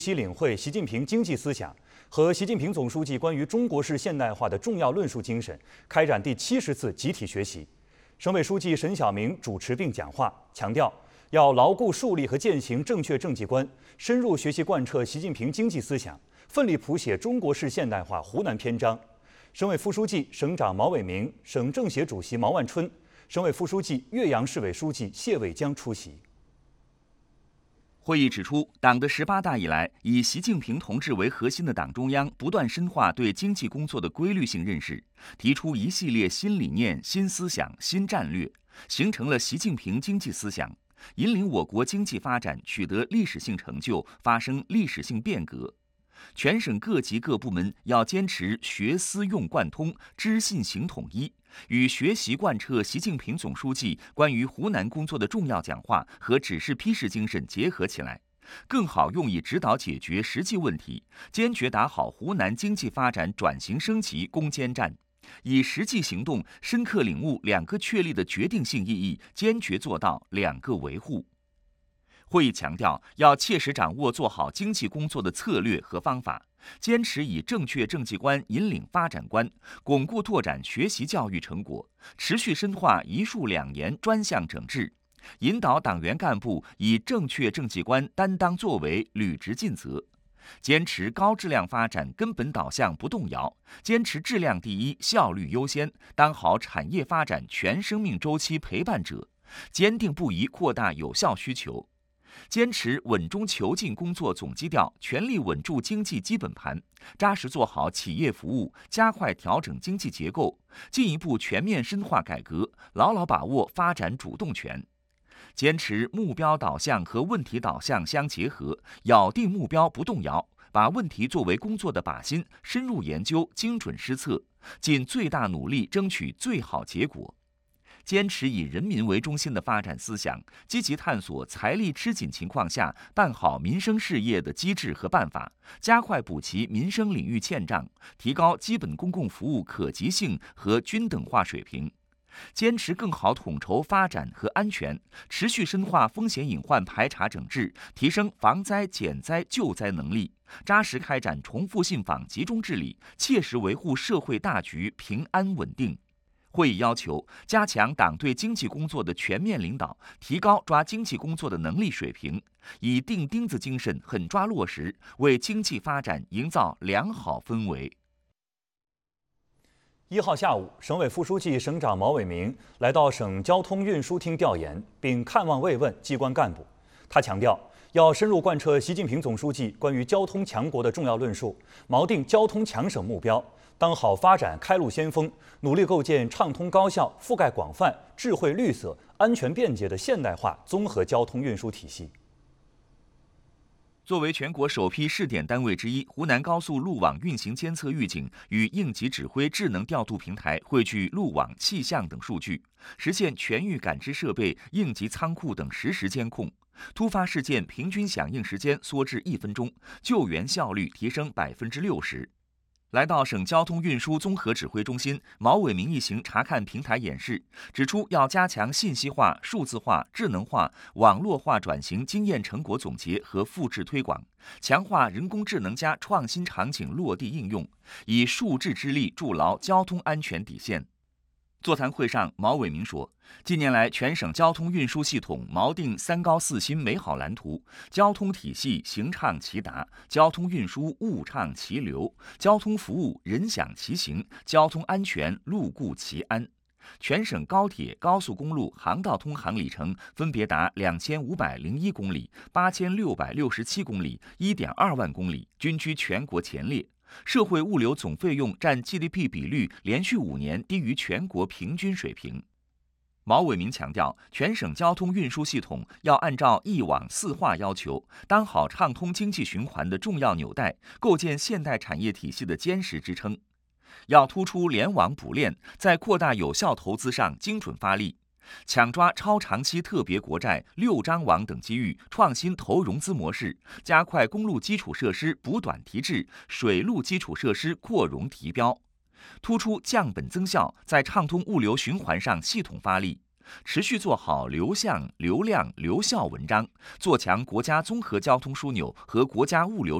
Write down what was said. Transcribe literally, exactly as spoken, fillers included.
期领会习近平经济思想和习近平总书记关于中国式现代化的重要论述精神，开展第七十次集体学习。省委书记沈晓明主持并讲话，强调要牢固树立和践行正确政绩观，深入学习贯彻习近平经济思想，奋力谱写中国式现代化湖南篇章。省委副书记、省长毛伟明、省政协主席毛万春、省委副书记、岳阳市委书记谢伟江出席。 会议指出，党的十八大以来，以习近平同志为核心的党中央不断深化对经济工作的规律性认识，提出一系列新理念、新思想、新战略，形成了习近平经济思想，引领我国经济发展取得历史性成就，发生历史性变革。全省各级各部门要坚持学思用贯通、知信行统一，与学习贯彻习近平总书记关于湖南工作的重要讲话和指示批示精神结合起来，更好用以指导解决实际问题，坚决打好湖南经济发展转型升级攻坚战，以实际行动深刻领悟两个确立的决定性意义，坚决做到两个维护。会议强调，要切实掌握做好经济工作的策略和方法，坚持以正确政绩观引领发展观，巩固拓展学习教育成果，持续深化一树两严专项整治，引导党员干部以正确政绩观担当作为，履职尽责。坚持高质量发展根本导向不动摇，坚持质量第一、效率优先，当好产业发展全生命周期陪伴者，坚定不移扩大有效需求。坚持稳中求进工作总基调，全力稳住经济基本盘，扎实做好企业服务，加快调整经济结构，进一步全面深化改革，牢牢把握发展主动权。坚持目标导向和问题导向相结合，咬定目标不动摇，把问题作为工作的靶心，深入研究，精准施策，尽最大努力争取最好结果。坚持以人民为中心的发展思想，积极探索财力吃紧情况下办好民生事业的机制和办法，加快补齐民生领域欠账，提高基本公共服务可及性和均等化水平。坚持更好统筹发展和安全，持续深化风险隐患排查整治，提升防灾减灾救灾能力，扎实开展重复信访集中治理，切实维护社会大局平安稳定。会议要求加强党对经济工作的全面领导，提高抓经济工作的能力水平，以钉钉子精神狠抓落实，为经济发展营造良好氛围。 一号下午，省委副书记、省长毛伟明来到省交通运输厅调研，并看望慰问机关干部。他强调，要深入贯彻习近平总书记关于交通强国的重要论述，锚定交通强省目标，当好发展开路先锋，努力构建畅通高效、覆盖广泛、智慧绿色、安全便捷的现代化综合交通运输体系。 作为全国首批试点单位之一，湖南高速路网运行监测预警与应急指挥智能调度平台汇聚路网、气象等数据，实现全域感知设备、应急仓库等实时监控，突发事件平均响应时间缩至一分钟，救援效率提升百分之六十。来到省交通运输综合指挥中心，毛伟明一行查看平台演示，指出要加强信息化、数字化、智能化、网络化转型经验成果总结和复制推广，强化人工智能加创新场景落地应用，以数智之力筑牢交通安全底线。座谈会上，毛伟明说，近年来全省交通运输系统锚定三高四新美好蓝图，交通体系行畅其达，交通运输物畅其流，交通服务人享其行，交通安全路顾其安。全省高铁、高速公路航道通航里程分别达两千五百零一公里、八千六百六十七公里、一点二万公里，均居全国前列。社会物流总费用占 G D P 比率连续五年低于全国平均水平。毛伟明强调，全省交通运输系统要按照一网四化要求，当好畅通经济循环的重要纽带，构建现代产业体系的坚实支撑。要突出联网补链，在扩大有效投资上精准发力，抢抓超长期特别国债、六张网等机遇，创新投融资模式，加快公路基础设施补短提质、水路基础设施扩容提标，突出降本增效，在畅通物流循环上系统发力， 持续做好流向、流量、流效文章，做强国家综合交通枢纽和国家物流